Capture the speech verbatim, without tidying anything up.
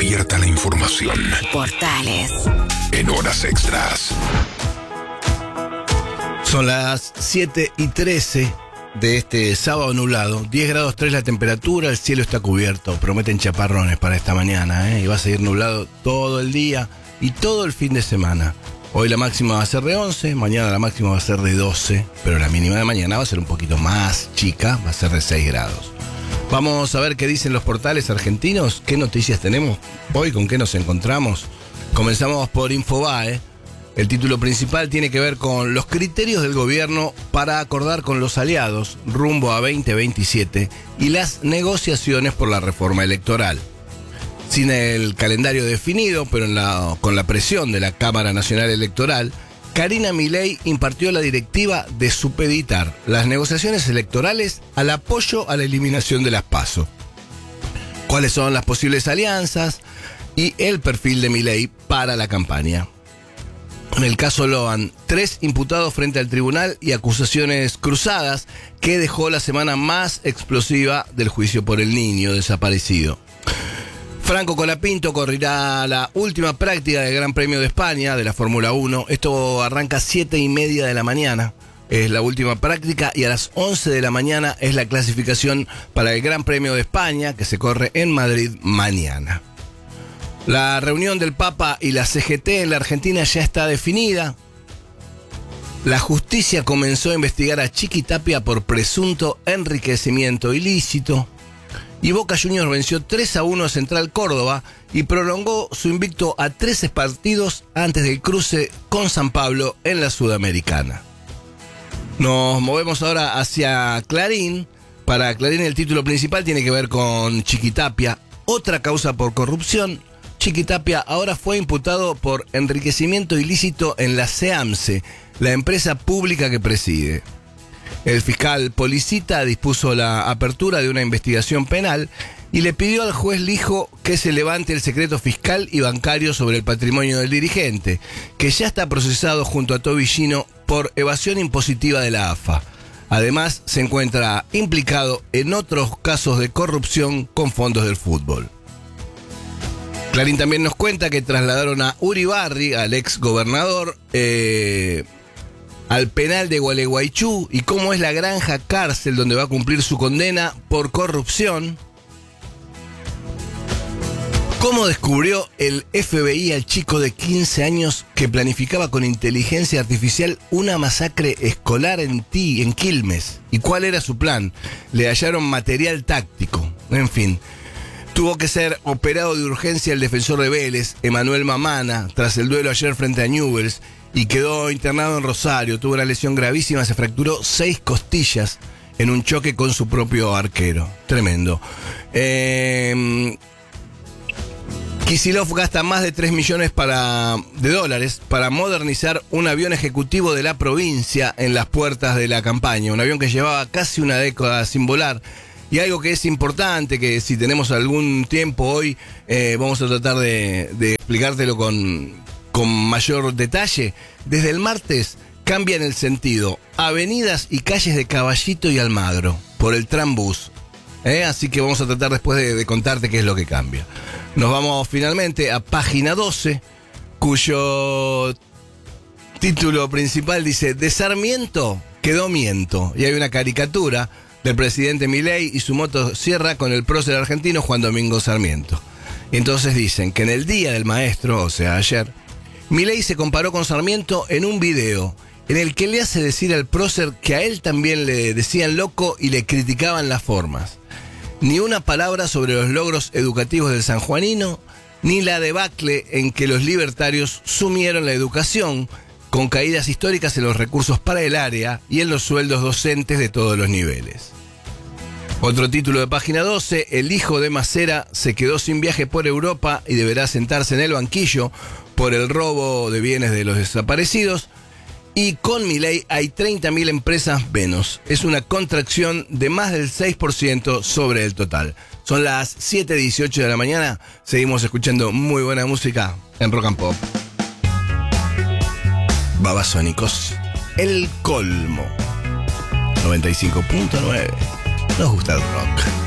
abierta la información. Portales. En horas extras. Son las siete y trece de este sábado nublado. diez grados tres la temperatura, el cielo está cubierto. Prometen chaparrones para esta mañana, ¿eh? Y va a seguir nublado todo el día y todo el fin de semana. Hoy la máxima va a ser de once, mañana la máxima va a ser de doce, pero la mínima de mañana va a ser un poquito más chica, va a ser de seis grados. Vamos a ver qué dicen los portales argentinos, qué noticias tenemos hoy, con qué nos encontramos. Comenzamos por Infobae. El título principal tiene que ver con los criterios del gobierno para acordar con los aliados rumbo a veinte veintisiete y las negociaciones por la reforma electoral. Sin el calendario definido, pero en la, con la presión de la Cámara Nacional Electoral, Karina Milei impartió la directiva de supeditar las negociaciones electorales al apoyo a la eliminación de las PASO. ¿Cuáles son las posibles alianzas y el perfil de Milei para la campaña? En el caso Loan, tres imputados frente al tribunal y acusaciones cruzadas que dejó la semana más explosiva del juicio por el niño desaparecido. Franco Colapinto correrá la última práctica del Gran Premio de España de la Fórmula uno. Esto arranca a siete y media de la mañana. Es la última práctica y a las once de la mañana es la clasificación para el Gran Premio de España que se corre en Madrid mañana. La reunión del Papa y la C G T en la Argentina ya está definida. La justicia comenzó a investigar a Chiquitapia por presunto enriquecimiento ilícito. Y Boca Juniors venció tres a uno a Central Córdoba y prolongó su invicto a trece partidos antes del cruce con San Pablo en la Sudamericana. Nos movemos ahora hacia Clarín. Para Clarín el título principal tiene que ver con Chiquitapia, otra causa por corrupción. Chiquitapia ahora fue imputado por enriquecimiento ilícito en la SEAMSE, la empresa pública que preside. El fiscal Policita dispuso la apertura de una investigación penal y le pidió al juez Lijo que se levante el secreto fiscal y bancario sobre el patrimonio del dirigente, que ya está procesado junto a Tobillino por evasión impositiva de la A F A. Además, se encuentra implicado en otros casos de corrupción con fondos del fútbol. Clarín también nos cuenta que trasladaron a Uribarri, al ex gobernador, eh, al penal de Gualeguaychú y cómo es la granja cárcel donde va a cumplir su condena por corrupción. ¿Cómo descubrió el F B I al chico de quince años que planificaba con inteligencia artificial una masacre escolar en Ti, en Quilmes? ¿Y cuál era su plan? Le hallaron material táctico. En fin. Tuvo que ser operado de urgencia el defensor de Vélez, Emanuel Mamana, tras el duelo ayer frente a Newell's, y quedó internado en Rosario. Tuvo una lesión gravísima, se fracturó seis costillas en un choque con su propio arquero. Tremendo. Eh, Kicillof gasta más de tres millones para, de dólares para modernizar un avión ejecutivo de la provincia en las puertas de la campaña. Un avión que llevaba casi una década sin volar. Y algo que es importante, que si tenemos algún tiempo hoy, eh, vamos a tratar de, de explicártelo con, con mayor detalle. Desde el martes cambian el sentido avenidas y calles de Caballito y Almagro por el Trambús. ¿Eh? Así que vamos a tratar después de, de contarte qué es lo que cambia. Nos vamos finalmente a página doce, cuyo título principal dice: de Sarmiento quedó miento. Y hay una caricatura del presidente Milei y su motosierra con el prócer argentino Juan Domingo Sarmiento. Y entonces dicen que en el Día del Maestro, o sea, ayer, Milei se comparó con Sarmiento en un video en el que le hace decir al prócer que a él también le decían loco y le criticaban las formas. Ni una palabra sobre los logros educativos del sanjuanino, ni la debacle en que los libertarios sumieron la educación, con caídas históricas en los recursos para el área y en los sueldos docentes de todos los niveles. Otro título de página doce, el hijo de Macera se quedó sin viaje por Europa y deberá sentarse en el banquillo por el robo de bienes de los desaparecidos. Y con Milei hay treinta mil empresas menos. Es una contracción de más del seis por ciento sobre el total. Son las siete dieciocho de la mañana. Seguimos escuchando muy buena música en Rock and Pop. Babasónicos, El Colmo. noventa y cinco punto nueve. Nos gusta el rock.